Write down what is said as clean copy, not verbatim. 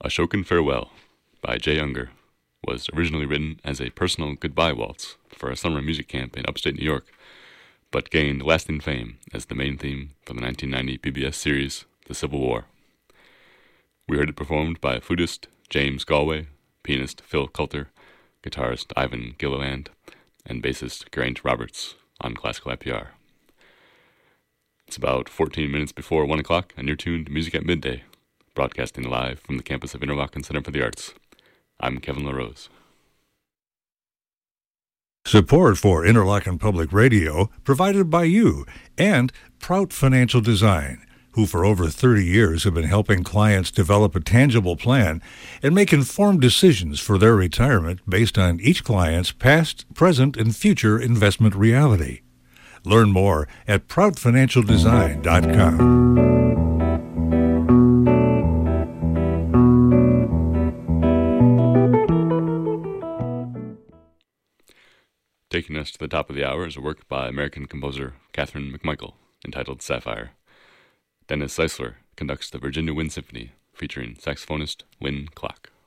Ashokan Farewell by Jay Unger was originally written as a personal goodbye waltz for a summer music camp in upstate New York, but gained lasting fame as the main theme for the 1990 PBS series The Civil War. We heard it performed by flutist James Galway, pianist Phil Coulter, guitarist Ivan Gilliland, and bassist Geraint Roberts on Classical IPR. It's about 14 minutes before 1 o'clock, and you're tuned to Music at Midday, broadcasting live from the campus of Interlochen Center for the Arts. I'm Kevin LaRose. Support for Interlochen Public Radio provided by you and Prout Financial Design, who for over 30 years have been helping clients develop a tangible plan and make informed decisions for their retirement based on each client's past, present, and future investment reality. Learn more at proutfinancialdesign.com. Taking us to the top of the hour is a work by American composer Catherine McMichael entitled Sapphire. Dennis Zeisler conducts the Virginia Wind Symphony featuring saxophonist Lynn Clark.